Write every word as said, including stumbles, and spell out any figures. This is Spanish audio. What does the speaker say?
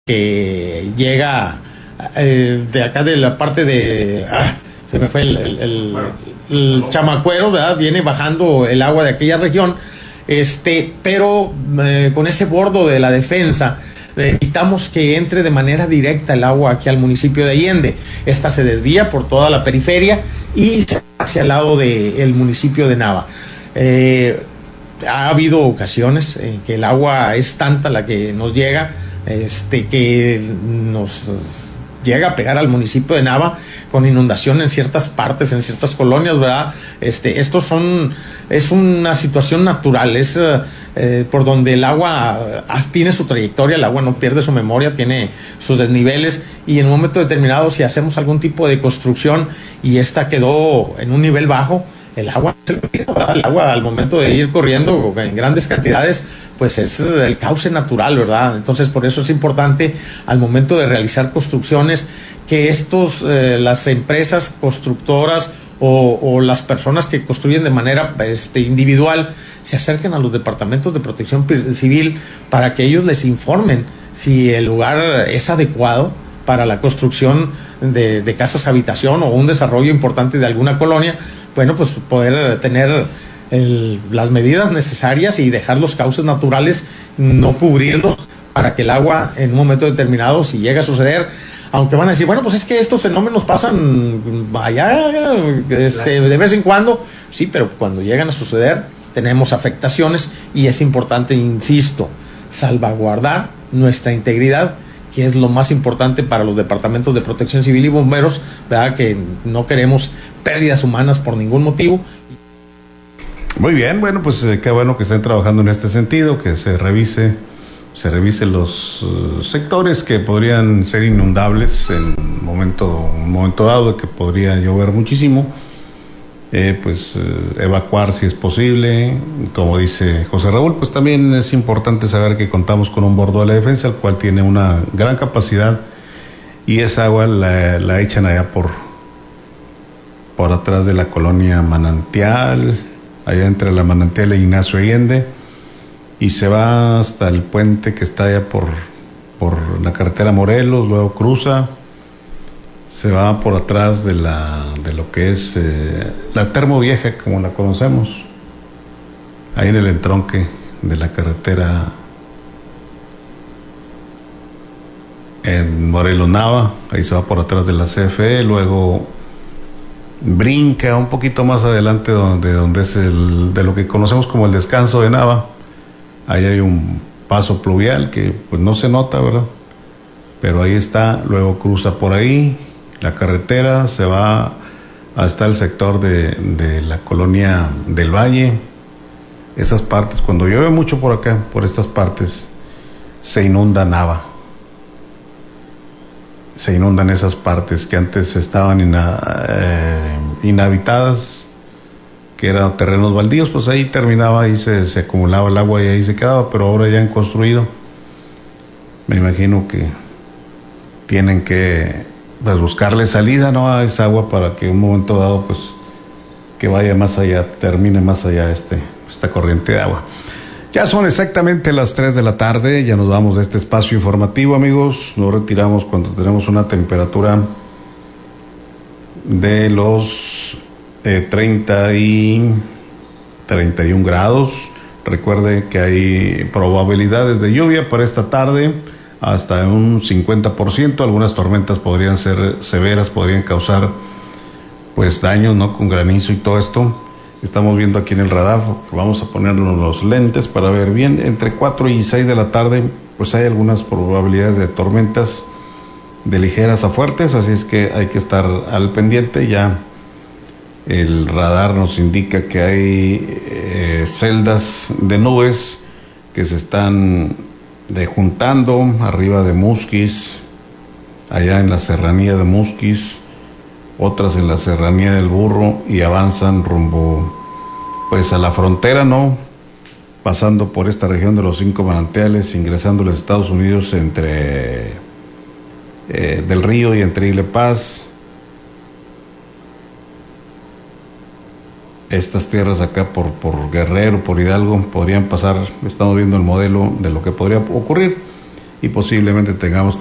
que llega eh, de acá de la parte de ah, se me fue el, el, el, el Chamacuero, ¿verdad? Viene bajando el agua de aquella región, este, pero eh, con ese bordo de la defensa evitamos que entre de manera directa el agua aquí al municipio de Allende. Esta se desvía por toda la periferia y se va hacia el lado del municipio de Nava. Eh, ha habido ocasiones en que el agua es tanta la que nos llega, este, que nos llega a pegar al municipio de Nava con inundación en ciertas partes, en ciertas colonias, ¿verdad? Este, estos son, es una situación natural, es eh, por donde el agua eh, tiene su trayectoria, el agua no pierde su memoria, tiene sus desniveles, y en un momento determinado, si hacemos algún tipo de construcción y esta quedó en un nivel bajo, el agua se lo olvida, ¿verdad? El agua al momento de ir corriendo en grandes cantidades, pues es el cauce natural, ¿verdad? Entonces por eso es importante al momento de realizar construcciones que estos, eh, las empresas constructoras o, o las personas que construyen de manera este, individual se acerquen a los departamentos de protección civil para que ellos les informen si el lugar es adecuado para la construcción de, de casas habitación o un desarrollo importante de alguna colonia. Bueno, pues poder tener el, las medidas necesarias y dejar los cauces naturales, no cubrirlos, para que el agua en un momento determinado, si llega a suceder, aunque van a decir, bueno, pues es que estos fenómenos pasan allá este, de vez en cuando, sí, pero cuando llegan a suceder tenemos afectaciones y es importante, insisto, salvaguardar nuestra integridad, que es lo más importante para los departamentos de protección civil y bomberos, ¿verdad? Que no queremos pérdidas humanas por ningún motivo. Muy bien, bueno, pues eh, qué bueno que estén trabajando en este sentido, que se revise, se revise los uh, sectores que podrían ser inundables en un momento, un momento dado, que podría llover muchísimo. Eh, pues eh, evacuar si es posible, como dice José Raúl. Pues también es importante saber que contamos con un bordo de la defensa, el cual tiene una gran capacidad, y esa agua la, la echan allá por por atrás de la colonia Manantial, allá entre la Manantial e Ignacio Allende, y se va hasta el puente que está allá por por la carretera Morelos, luego cruza, se va por atrás de la de lo que es eh, la Termo Vieja, como la conocemos, ahí en el entronque de la carretera en Morelos Nava, ahí se va por atrás de la C F E, luego brinca un poquito más adelante donde, donde es el, de lo que conocemos como el descanso de Nava. Ahí hay un paso pluvial que pues no se nota, ¿verdad? Pero ahí está, luego cruza por ahí la carretera, se va hasta el sector de, de la colonia del Valle. Esas partes, cuando llueve mucho por acá, por estas partes, se inunda Nava. Se inundan esas partes que antes estaban ina, eh, inhabitadas, que eran terrenos baldíos, pues ahí terminaba, ahí se, se acumulaba el agua y ahí se quedaba, pero ahora ya han construido. Me imagino que tienen que pues, buscarle salida, ¿no?, a esa agua para que en un momento dado, pues, que vaya más allá, termine más allá este, esta corriente de agua. Ya son exactamente las tres de la tarde, ya nos vamos de este espacio informativo, amigos. Nos retiramos cuando tenemos una temperatura de los eh, treinta y treinta y un grados. Recuerde que hay probabilidades de lluvia para esta tarde, hasta un cincuenta por ciento. Algunas tormentas podrían ser severas, podrían causar pues daños, ¿no?, con granizo y todo esto. Estamos viendo aquí en el radar, vamos a ponernos los lentes para ver bien. Entre cuatro y seis de la tarde, pues hay algunas probabilidades de tormentas de ligeras a fuertes, así es que hay que estar al pendiente. Ya el radar nos indica que hay eh, celdas de nubes que se están de juntando arriba de Musquis, allá en la serranía de Musquis, otras en la serranía del Burro, y avanzan rumbo pues a la frontera, ¿no?, pasando por esta región de los Cinco Manantiales, ingresando a los Estados Unidos entre eh, del Río y entre Ile Paz. Estas tierras acá por, por Guerrero, por Hidalgo, podrían pasar. Estamos viendo el modelo de lo que podría ocurrir. y posiblemente tengamos